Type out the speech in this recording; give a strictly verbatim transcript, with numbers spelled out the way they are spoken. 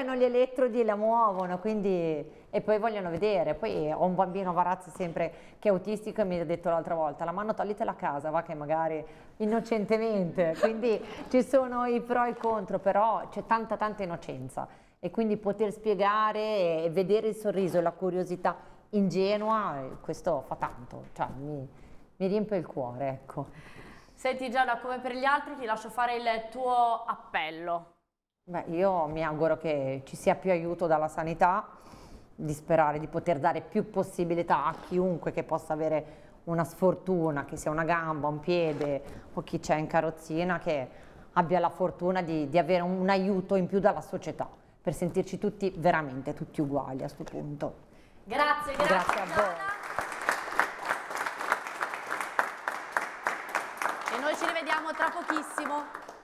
hanno gli elettrodi e la muovono, quindi, e poi vogliono vedere. Poi ho un bambino, Varazzi, sempre che è autistico, e mi ha detto l'altra volta: la mamma toglitela a casa, va, che magari innocentemente, quindi ci sono i pro e i contro, però c'è tanta tanta innocenza, e quindi poter spiegare e vedere il sorriso e la curiosità ingenua, eh, questo fa tanto, cioè mi, mi riempie il cuore, ecco. Senti Giada, come per gli altri ti lascio fare il tuo appello. Beh, io mi auguro che ci sia più aiuto dalla sanità, di sperare di poter dare più possibilità a chiunque che possa avere una sfortuna, che sia una gamba, un piede o chi c'è in carrozzina, che abbia la fortuna di, di avere un aiuto in più dalla società, per sentirci tutti veramente tutti uguali a questo punto. Grazie, grazie, Grazie a voi. E noi ci rivediamo tra pochissimo.